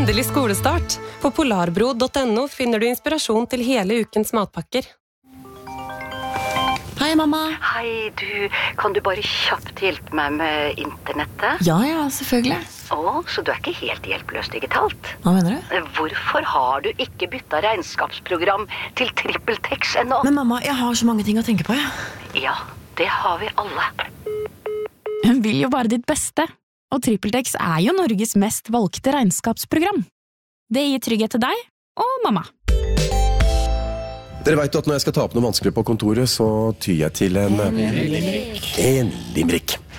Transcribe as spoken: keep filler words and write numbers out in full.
Endelig skolestart. På polarbro punktum no finner du inspirasjon til hele ukens matpakker. Hei, mamma. Hei, du. Kan du bare kjapt hjelpe meg med internettet? Ja, ja, selvfølgelig. Å, så du er ikke helt hjelpeløs digitalt? Hva mener du? Hvorfor har du ikke byttet regnskapsprogram til TrippelTex ennå? Men mamma, jeg har så mange ting å tenke på, ja. Ja, det har vi alle. Hun vil jo bare ditt beste, og TrippelTex er jo Norges mest valgte regnskapsprogram. Det gir trygghet til deg og mamma. Dere vet jo at når jeg skal ta opp noe vanskelig på kontoret, så tyr jeg til en... En limerick. En limerick.